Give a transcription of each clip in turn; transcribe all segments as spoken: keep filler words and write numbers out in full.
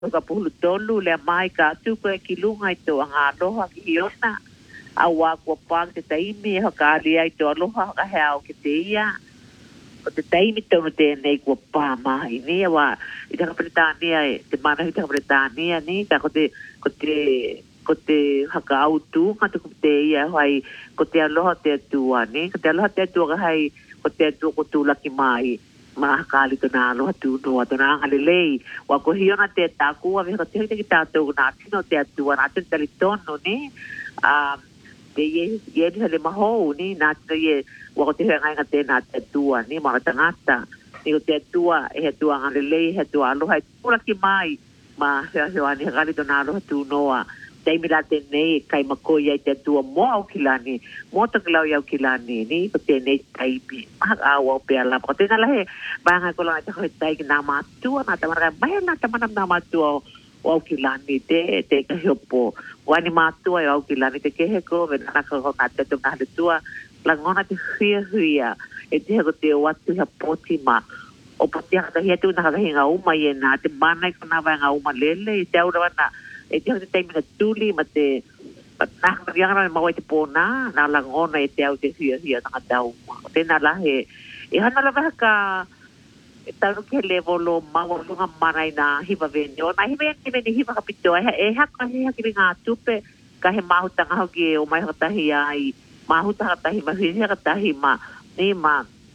ka pulu tolu le mai ka tu ko ki lunga i to nga loha ki hiona a wa ko pang te taimi ha ka li ai to loha ka hao ki te ia o te taimi to te nei ko pa mai ni wa i te Britania te mana i te Britania ni ka ko te ko te ko te haka au tu ka te ko te ia hai ko te aloha te tua ni ko te aloha te tua ka hai ko te tua ko tu laki mai ma kali to na lo tu no to na ale lei wa ko hiona te ta ku a me ko te te ta to na tino te tu na te te tono ni a te ye ye le ma ho ni na te ye wa ko te nga te na te tu ni ma ta ngata ni ko te tu e he tu ale lei he tu alo hai pula ki mai ma he he ani kali to na lo tu no a te mira te nei kai ma ko ye te tu mo au kilani mo to klau ya kilani ni ko te nei tai bi ma a wa pe ala ko te na la he ba nga ko la te ko tai ki na ma tu na ta mara ba na ta mana na ma tu o kilani te te ka hopo wa ni ma tu au kilani te ke he ko ve na ko na te tu na le tu la ngona te hia hia e te ko te wa tu ha poti ma o poti ha he tu na ha nga u ma ye na te mana ko na va nga u ma lele te au na e te te mina tuli ma te na yang na mo te pona na la ngona e te au te hia hia na tau te na la he e hana la ka e tau ke level lo ma wo nga marai na hiva venyo na hiva ki ni hiva ka pito e ha ka he ki nga tupe ka he ma huta nga ki o mai hota hi ai ma huta ta hi ma hi ka ta hi ma ni ma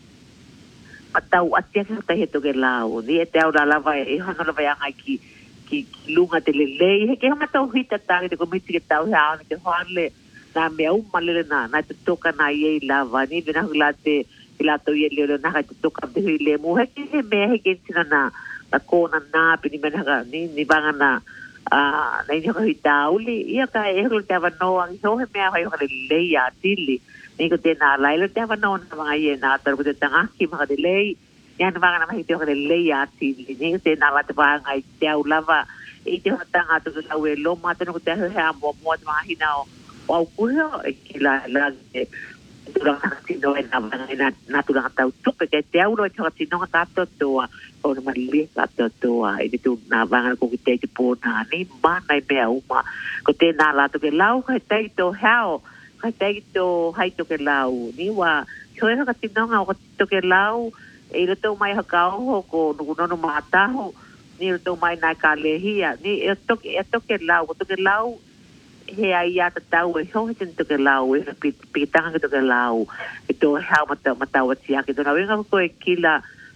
atau atia ka he to ke lao ni e te au la la vai e hana la vai nga ki ki lunga te lele he ke ma tau hita ta te komiti ke tau ha ni te hoale na me au malele na na te toka na ye lava ni vena hulate ila to ye le na ka te toka be le mo he ke me he ke tina na ta kona na pini mena ka ni ni banga na a na ni ka hita uli ia ka e ho te va no ang ho he me ha ho le ya tili ni ko te na la ile te va no na va ye na ta ko te tanga ki ma ka le ya na va na mai te ko le ya ti ni te na la te va ngai te au lava e te tanga to la we lo ma te no te ha mo mo ma hina o ku e ki la la te tu la ti no e na na na tu la ta tu pe te te au lo te ti no ta to to o ma le ta to to e te tu na va ko te te po na ni ma nai be au ma ko te na la to ke lau ka te to how ka te to hai to ke lau ni wa so e ka ti no nga ko to ke lau e le to mai ha ka ho ko no no mata ho ni le to mai na ka le hia ni e to e to ke lau to ke lau he ai ya ta tau e ho tin to ke lau e pi pi tanga ke to ke lau e to ha mata mata wa tia ke to na venga ko e kila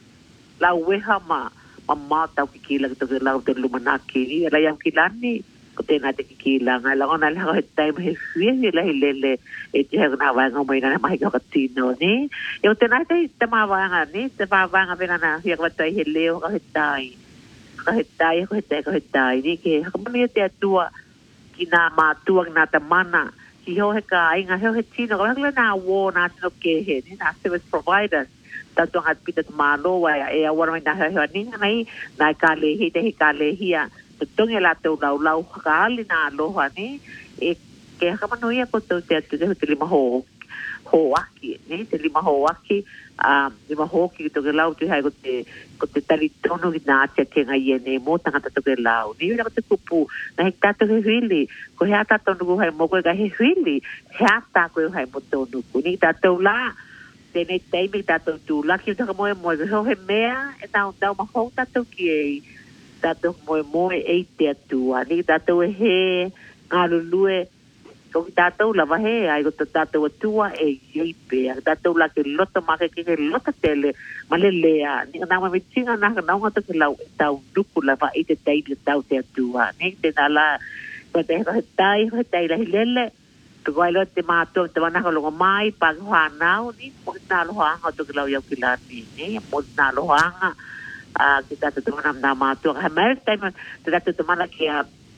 lau we ha ma ma ma ta ki kila ke to ke lau te lumana ki ni la ya kilani ko te na te ki kila nga la ona la he tai me hie ni la lele e te na va nga mai na mai ka tino ni e te na te te ma va nga ni te va va nga vena na hia ka tai he leo ka he tai ka he tai ka he tai ka he tai ni ke ka me te tua ki na ma tua na ta mana ki ho he ka ai nga he tino ka la na wo na no ke he ni na service provider ta to hat pita ma lo wa e a wa na he ni nai na ka le hi te ka le hia tonge la tau lau lau kakali na aloha ni e ke haka manu ia ko tau te atu te lima ho ho aki ni te lima ho aki a lima ho ki to ke lau te hai ko te ko te tari tono ki na atia ke ngai e ne mo tanga to ke lau ni ura ko te kupu na hek tato he huili ko hea tato nuku hai mo koe ka he huili hea tako e hai mo tau nuku ni tato la te ne teimi tato tu la ki utaka moe moe ko he mea e tau tau maho tato ki ei tato moe moe e te atua ni tato e he ngalu lue ko tato la va he ai ko tato atua e yipe tato la ke loto ma ke ke loto tele malelea ni na ma mitinga na na nga to ke lau tau duku la va i te tai le tau te atua ni te na la ko te ko tai ko tai la lele to ko lo te ma to te na ko lo mai pa ha nau ni mo na lo ha to ke lau ya kilani ni mo na lo ha a kita tu mana nama tu hamil time tu tu mana kia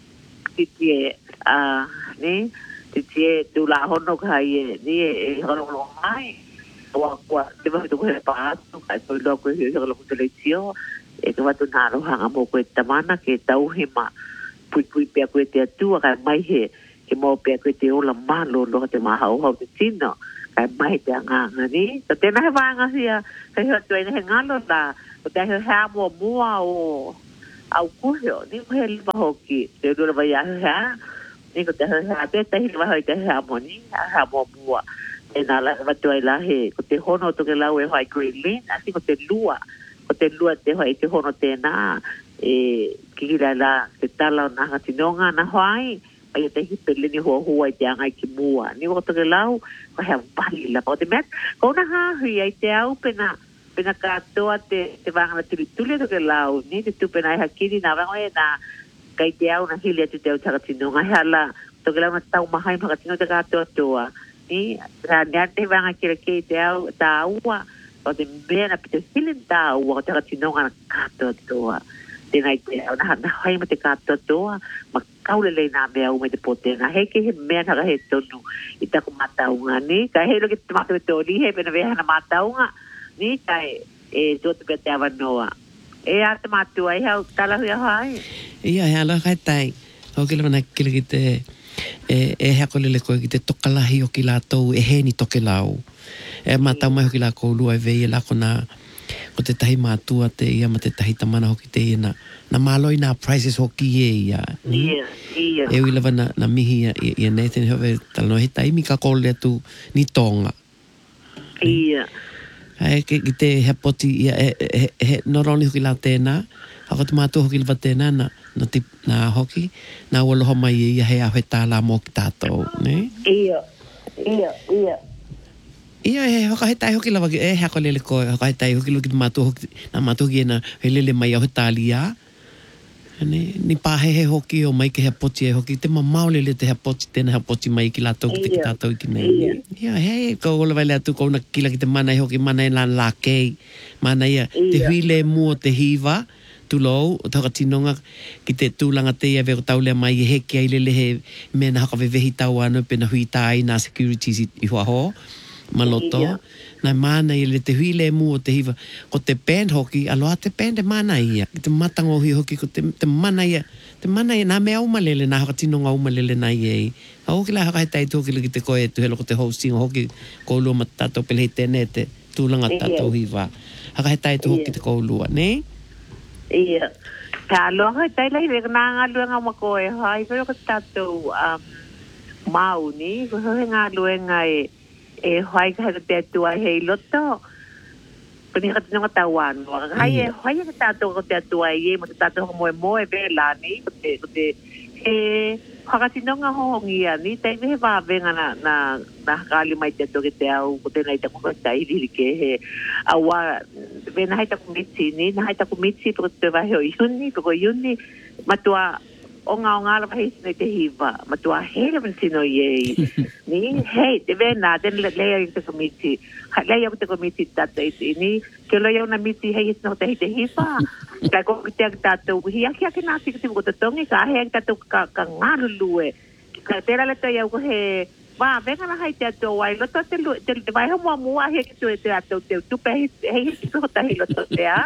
titi a ni titi tu la hono kai ni e hono lo mai wa wa te va tu ke pa tu kai tu lo ko he lo ko le tio e que va tu na lo hanga mo ko tamana ke tau hima pui pui pe ko te tu ka mai he ke mo pe ko te ola malo lo te ma hau hau te tino kai mai te nga ni te na va nga sia kai ho tu ne nga lo la o te he ha mo mo o au kuhio ni mo he ma hoki te dura vai ha ni ko te ha te te hi vai te ha mo ni ha mo bua e na la va tu la he ko te hono to ke lau e vai green asi ko te lua ko te lua te vai te hono te na e ki la la te tala na ha tinonga na hai ai te hi pele ni ho ho ai te anga ki mua ni ko to ke lau ko ha vali la po te met ko na ha hui ai te au pena pena katoa te te vanga na tuli tuli to ke lau ni te tu pena ha kiri na vanga e na kai te au na hili atu te au taka tinonga hala to ke lau na tau mahai maka tino te katoa toa ni ra niate vanga kira ke te au ta ua o te mea na pite hili ta ua o taka tinonga na katoa toa te nai te au na hai ma te katoa toa ma kaulele na mea ume te pote na heke he mea na he tonu i taku mataunga ni ka he lo ke te matu to li he pena veha na mataunga ni kai e to te pete avanoa e a te matu ai hau tala hui ahai ia he ala kai tai o ke lana kile ki te e e hako lele koe ki te tokalahi o ki la tau e he ni toke lau e matau mai ho ki la kou lua e vei e lako na ko te tahi mātua te ia ma te tahi tamana hoki te ia na na maloi na prices hoki e ia ia ia e ui lava na, na mihi ia, ia Nathan hove tala no he taimi ka kole atu ni tonga ia ai ke ki te he poti ia e, he, he noroni hoki la tēnā hako te mātua hoki lava tēnā na na, tip, na hoki na waloha mai ia he ahe tāla mō ki tātou ne ia ia ia ia he hoka he tai hoki lava e hako lele koe hoka he tai hoki lava ki te mātua hoki na mātua hoki e na he lele mai au he tālia ne ni pahe he hoki o mai ke he poti e hoki te mamau lele te he poti tēna he poti mai ki lātou ki te ki tātou ki nei ia hei ko ola vai le atu ko una kila ki te mana e hoki mana e la la kei mana ia te huile mua te hiva tulou o taka tinonga ki te tūlanga te ia veko taulea mai e heke ai lele he mena haka vevehi tau anu pena hui tai na securities i hua ho maloto na mana i le te huile mu o te hiva ko te pen hoki aloha te pen te mana ia te matango hui hoki ko te, te mana ia te mana ia na mea umalele na haka tinonga umalele na iei a hoki la haka he tai hoki le ki te koe tu helo ko te hosting hoki ko lua ma tato pele hei tene te tūlanga tato hiva haka he tai hoki te ko lua ne ia ta aloha tai lai le na ngā lua ngā makoe hai pero ko tato um, mau ni ko he ngā lua ngai e hoai ka te tua hei loto puni ka tino ka tawan hai e hoai ka tato ka te tua e mo te tato ka moe moe be la ni ko te ko te e haka tino nga hongia ni tai me va venga na na na kali mai te to ke te au ko te nai ta ko tai li ke he awa ve na hai ta ko mitsi ni na hai ta ko mitsi ko te va he yuni ko yuni matua o ngā o ngā la pahi sino te hiva matua hele man sino ye ni hei te vena den leia i te komiti leia i te komiti tata iti ni ke leia una miti hei sino te te hiva ka ko te tata hi aki aki nasi ki ko te tongi ka hei tata ka ka ngā lulue ka tera le te iau ko he va venga na hai te ato wai lo te lu te vai ho mo mua he ki tu te ato te tu pe hei ki ta hi lo te a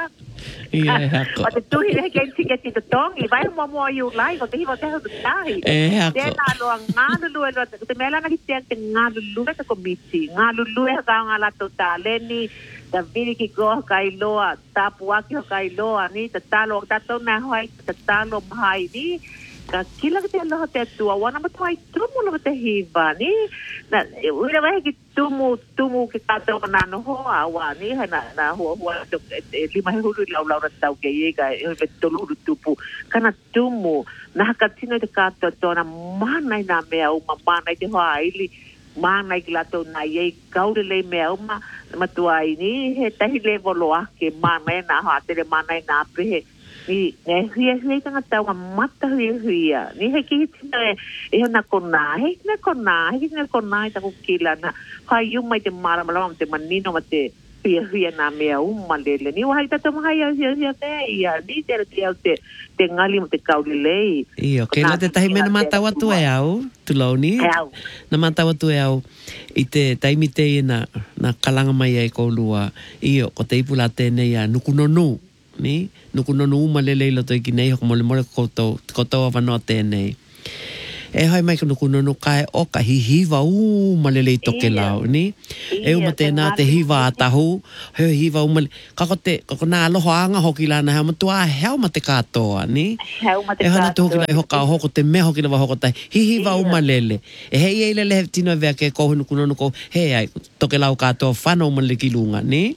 ia hako o te tuhi rehe ke inti ke tito tongi vai mo mo you like o te hiva te ho tai e hako te na lo ngā lulu lo te mela na ki te te ngā lulu te komiti ngā lulu e ka ngā la to taleni ta viri ki ko kai loa tapu aki ho kai loa ni te talo ta to na hoi te talo mai ni ka kila ke te aloha te atua wana matua i tumu lo te hiva ni na uira wahe ki tumu tumu ki tātou ka nano hoa awa ni hai na, na hua hua e lima he hulu lau lau na tau ke ie ka e hoi tolu hulu tupu kana tumu na haka tino te kātou tōna mānai nā mea uma mānai te hoa aili mānai ki lato na iei kaurelei mea uma matua i ni he tahi levo loa ke mānai nā hoa tere mānai nā pehe ni ne hia hia tanga tau mata hia hia ni he ki tina e e na kona he na kona he na kona ta ko kila na ha yu mai te mara mala te manino mate hia hia na mea uma lele ni wa ta toma hia hia hia te ia ni te te te te ngali mo te kaulele ia ke la te tahi mena mata watu e au tu loni na mata watu e au i te taimi te na na kalanga mai ai ko lua io ko te ipula te nei a nukunonu ni nuku no uma lele lo toi ki nei ho mole mole koto koto ava no te nei E hai mai kunu kunu no kai o ka hihiva u malele to ke lau ni. E uma te nā te hiva atahu. He hiva u male. Kako te, kako nā aloha anga hoki lana hea matua heo ma te katoa ni. Heo ma te katoa. E hana te hoki lai katoa. hoka o hoko te mea hoki lawa hoko tai. Hihiva u malele. E hei eile le he tino e vea ke kohunu kunu ko he ai toke lau katoa whana u malele ki lunga ni.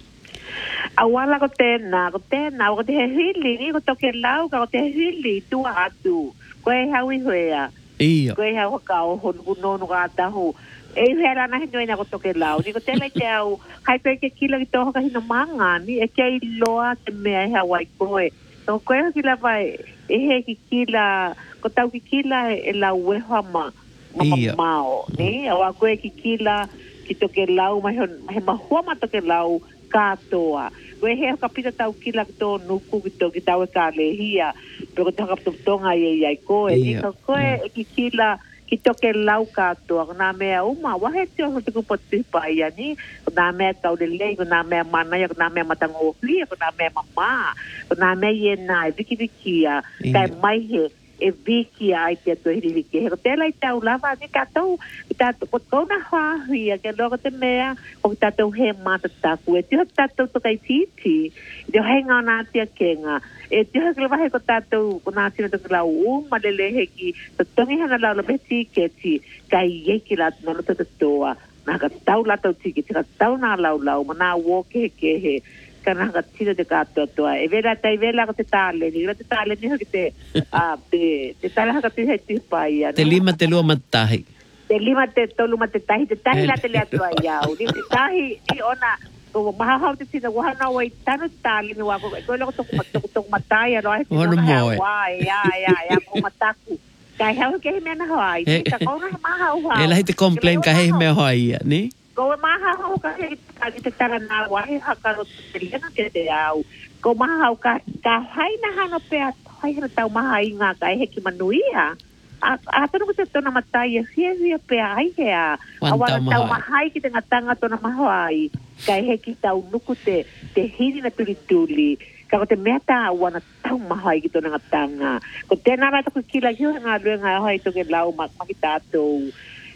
Awala ko tēnā, ko tēnā, ko te he hili, ni ko toke lau, ka ko te he hili, tua atu. Ko e haui hoea. Ia. Ko e hau ka o honu kunonu ka atahu. E hea rana he noina ko toke lau. Ni ko tēnā te au, hai koe ke kila ki toho ka hina manga, ni e kei loa te mea e hawai koe. Ko koe ho kila vai, e he ki kila, ko tau ki kila e lau weha ma, ma mao. Ni, awa koe ki kila ki toke lau, ma he mahua ma toke lau, katoa. Koe he ka pita tau kila ki tō nuku ki tō ki tau e ka lehia. Pero ko taka pitotonga i ai koe. Ni ka koe e ki kila ki toke lau katoa. Ko nā mea uma, wahe te o te kupa tipa ia ni. Ko nā mea tau lelei, ko nā mea manaya, ko nā mea matango hlia, ko nā mea mama. Ko nā mea ie nā, e viki vikia. Kai mai he. E viki ai te ato hiri viki. He ko tēlai tau lava, ni tātou, tātou, ko kona hāhia, ke loka te mea, ko tātou he mata taku. E tiho tātou tokai titi, i te henga o nā tia kenga. E tiho ke lewa he ko tātou, ko nā tina toki lau uma lele heki, to tongi hana lau la beti keti, kai ieki la tuna lota te toa. Nā ka tau latau tiki, tika tau nā lau lau, ma nā woke he ke he. Kana ka tino te katoa toa. E vera tai vela ko te tāle, ni te tāle ni hoki te, te, te tāle haka te hei tipai. Te lima te lua matahi. Te lima te tolu ma te tahi, te tahi la te lea tua iau. Ni te tahi, ni ona, ko mahahau te tina, wahana wai tanu tāle ni wako, ko loko toku toku matai, alo ahe tina hea wai, ya, ya, ya, ko mataku. Kai hau ke he mea na hoai, ni ta kauna he mahau hau. E lahi te complain ka he mea hoai ia, ni? Ko mahahau ka he ki te tara nā wahi hakaro te liana ke te au. Ko mahahau ka, ka haina hano pea, haina tau maha i ngā ka e heki manuia. A, a tanu ko te tona matai e hia hia pea ai hea. A wara tau mahai ki te ngatanga tona mahai. Ka e heki tau nuku te, te hiri na tuli tuli. Ka ko te mea tā wana tau mahai ki tona ngatanga. Ko tēnā rata ko kila ki hoa ngā rua ngā hoi toke lau maki tātou.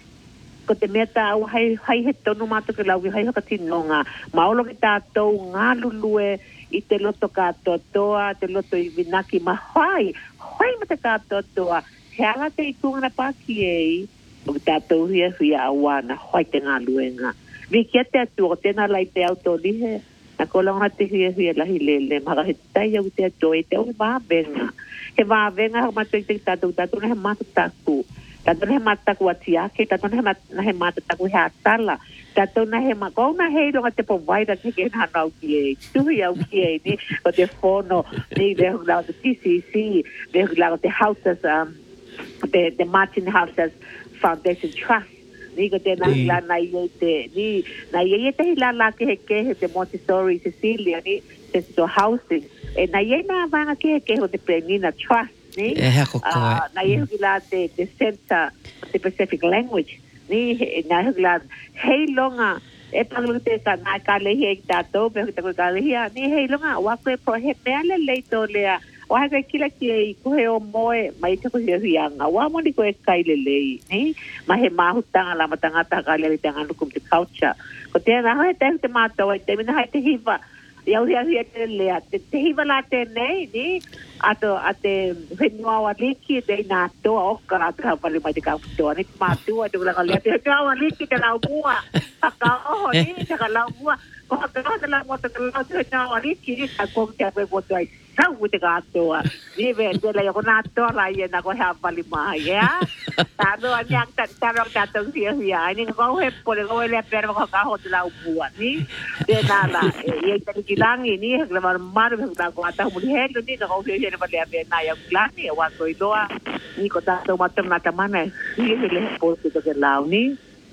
Ko te mea tā au hai, hai he tonu mātu ke lau ki hai haka tinonga. Maolo ki tātou ngā lulue i te loto kātoa toa, te loto i vinaki mahai. Hoi ma te kātoa toa. He ala te i kungana pāki ei. O ki tātou hia hia awana, hoi te ngā luenga. Viki a te atua, ko tēnā lai te auto lihe. Na ko launa te hia hia lahi lele. Maka he tai au te atua i te au he vāvenga. He vāvenga haka mātu i te tātou, tātou na he mātu tāku. Tātou na he mātaku ati ake, tātou na he mātaku he atala, tātou na he mākou na hei longa te provider te ke hana au ki e, tuhi au ki e, ni, o te whono, ni, le hu lau te T C C, le hu lau te Houses, um, te, te Martin Houses Foundation Trust, ni, ko te nahi la na iei te, ni, na iei te hi la la ke he ke he te Montessori Cecilia, ni, te so housing, e na iei na vanga ke he ke ho te Penina Trust, ni e hako koe. Na iei la te, te Center the Pacific Language. Ni na la hei longa e panglu te ka na ka lehi e tātou, pe te ka lehi ni hei longa wa koe pro he mea le leito lea. Wa haka kila ki e koe o moe mai te koe hianga. Wa moni koe kai le lei. Ni ma he mahutanga la matanga ta ka le tanga nukum te culture. Ko te na hoi te te mātou e te mina hai te hiva. Iau hia hia te lea. Te te hiva la te nei, ni ato a te whenua wa liki te ina toa oka la te hapari mai te kautoa. Ni te mātua te kula ka lea. Te whenua wa liki te lau mua. Haka oho ni te ka lau mua. Ko haka oho te lau mua te lau te whenua wa liki ni ka kong te ape motu ai. Sau te kātoa. Ni ve te lea ko nā toa la ia na ko hea pali mai, ea? Tā noa ni ang tarong tātou hia hia. Ni ka kau he pole kau lea pera ko haka oho te lau mua. Ni te nā la. Iei tani ki langi ni hekla maru maru hekla ko atahu muli helu ni na kau hia hia na lea pera nā iau kilani. Wa ko iloa. Ni ko tātou matam nā tamana. Hia hia lehe pote toke lau ni.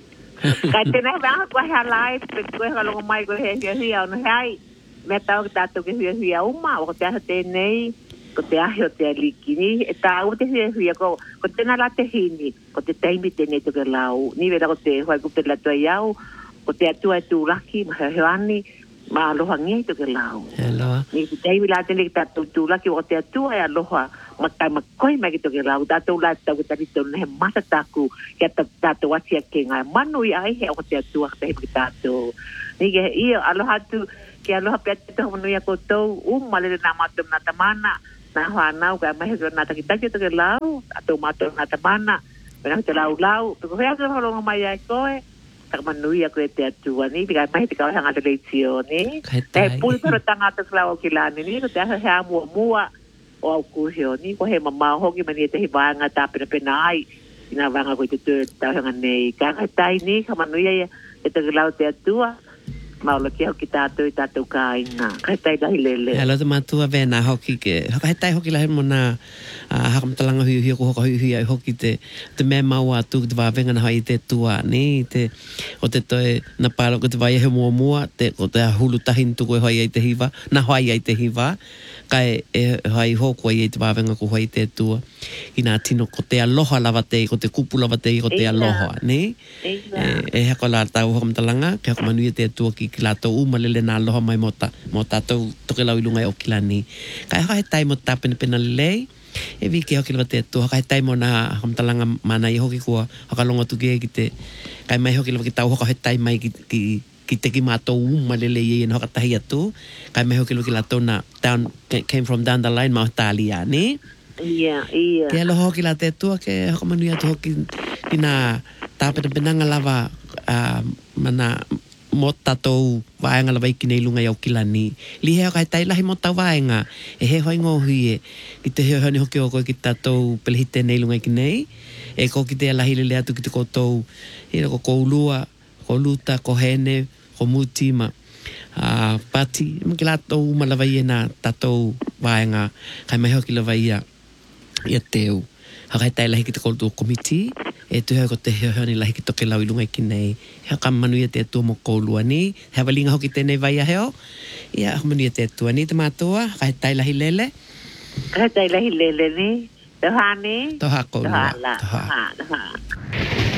Kai tēnei wanga ko hea lai. Pe ko hea longo mai ko hea hia hia. Ono hei. Me tau ki tātou ke hia hia uma, o ko te aho tēnei, ko te ahi o te aliki ni, e tāu te hia hia, ko, ko tēnā la te hini, ko te teimi tēnei toke lau, ni wera ko te hoi kupe la tua iau, ko te atua e tūlaki, ma hea heani, ma aloha ngai toke lau. Hello. Ni te teimi la tēnei ki tātou tūlaki, o te atua e aloha, makai makoi mai ki toke lau tātou la tau ki tarito ne masa taku ki ata tātou atia ke ngai manu i ai he o te atua te ki tātou ni ke ia aloha tu ki aloha pe te to manu ia koutou umale na matum na tamana na hanau ka mai he na taki taki toke lau atou matum na tamana pena te lau lau pe ko hea ke holo mai ai koe tak manui aku te atua ni tika mai tika hanga te leitio ni te pui koro tanga te lau ki lani ni ko te hea mua mua o au kuhio ni ko he mama hoki mani te hibanga ta pena pena ai ina vanga ko te te ta hanga nei ka ka tai ni ka manui ia te te lau te atua maula ki hoki tātou i tātou ka inga ka tai dahi lele Hello te matua vena hoki ke haka he tai hoki lahe mona hakamtalanga hui hui ko hoka hui hui ai hoki te te mea maua atu te wawenga na hai te tua ni te o te toe na paro ko te vai he mua mua te o te hulu tahin tu ko hai ai te hiva na hai ai te hiva kai e hai hoko ai te wawenga ko hai te tua ina tino ko te aloha lava te ko te kupu lava te ko te aloha ni e hako la tau hakamtalanga ke hako manuia te tua ki ki lato umalele na aloha mai mota mota tau toke lau ilunga o kilani kai haka he tai mo tapene pena lei e vi ke hoki lava te tua haka he tai mo na hakamtalanga mana i hoki kua haka longa tuke ki te kai mai hoki lava ki tau haka he tai mai ki, ki ki te ki mātou umalele i ena haka tahi atu kai mai hoki lava ki lato na down, came from down the line ma o Talia ni ia ia ke aloha hoki la te tua ke haka manuia tu hoki ki na tāpena penanga lava uh, mana mo tatou vaenga la vaiki nei lunga i au kilani. Li hea kai tai lahi mo tau vaenga. E he hoi ngō hui e. Ki te hea honi hoki o koe ki tatou pelihite nei lunga i ki nei. E ko ki te lahi lele atu ki te koutou. Hira ko koulua, ko luta, ko hene, ko mutima. Uh, pati. Ima ki latou malawai e na tatou vaenga. Kai mai hoki la vai ia. Ia teu. Hakai tai lahi ki te koutou komiti. E tu hea ko te hea honi lahi ki toke lau i lunga i ki nei. Hea ka manuia te atua mo koulua ni. Hea walinga hoki tēnei vai a heo. Ia manuia te atua ni te mātua. Kai tai lahi lele. Kai tai lahi lele ni. Toha ni. Toha koulua. Toha la. Toha. Toha.